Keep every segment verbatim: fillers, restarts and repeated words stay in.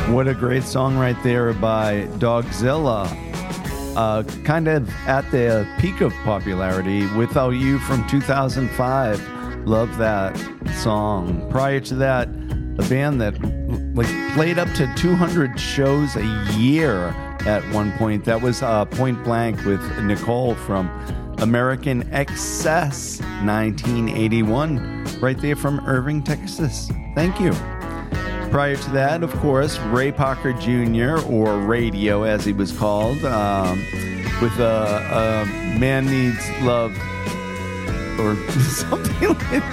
What a great song right there by Dogzilla. Uh, kind of at the peak of popularity, Without You from two thousand five. Love that song. Prior to that, a band that like played up to two hundred shows a year at one point. That was uh, Point Blank with Nicole from American Excess nineteen eighty-one. Right there from Irving, Texas. Thank you. Prior to that, of course, Ray Parker Junior, or Radio as he was called, um, with uh, uh, Man Needs Love, or something like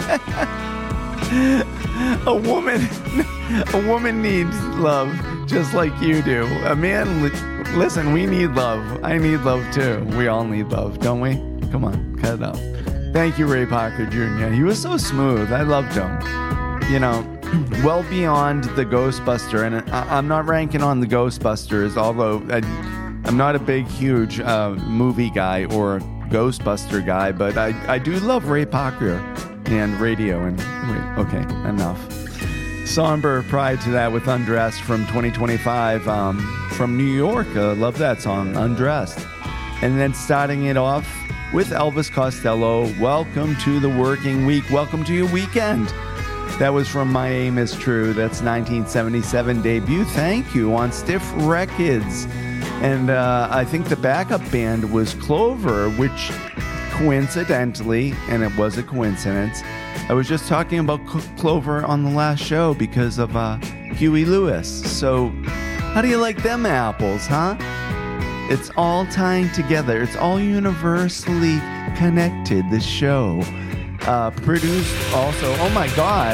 that. A woman, a woman needs love just like you do. A man, li- listen, we need love. I need love too. We all need love, don't we? Come on, cut it out. Thank you, Ray Parker Junior He was so smooth. I loved him. You know, well beyond the Ghostbuster, and I, I'm not ranking on the Ghostbusters, although I, I'm not a big, huge uh, movie guy or Ghostbuster guy, but I, I do love Ray Parker and Radio. And wait, okay, enough. Somber prior to that with Undressed from twenty twenty-five um, from New York. Uh, love that song, Undressed. And then starting it off with Elvis Costello, Welcome to the Working Week. Welcome to your weekend. That was from My Aim Is True. That's nineteen seventy-seven debut. Thank you on Stiff Records. And uh, I think the backup band was Clover, which coincidentally, and it was a coincidence, I was just talking about C- Clover on the last show because of uh, Huey Lewis. So how do you like them apples, huh? It's all tying together. It's all universally connected, this show. Uh, produced also, oh my God,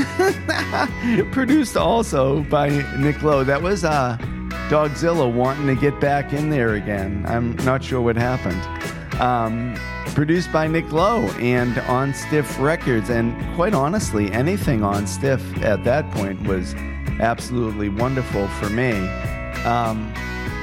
produced also by Nick Lowe. That was uh, Dogzilla wanting to get back in there again. I'm not sure what happened. Um, produced by Nick Lowe and on Stiff Records. And quite honestly, anything on Stiff at that point was absolutely wonderful for me. Um,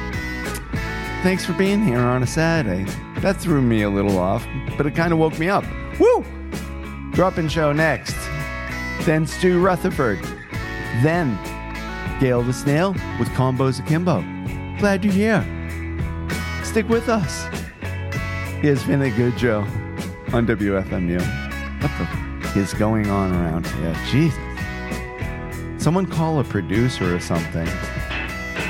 thanks for being here on a Saturday. That threw me a little off, but it kind of woke me up. Woo! Drop-in show next. Then Stu Rutherford. Then Gail the Snail with Combos Akimbo. Glad you're here. Stick with us. Here's Vinny Good Joe on W F M U. What the is going on around here? Jesus. Someone call a producer or something.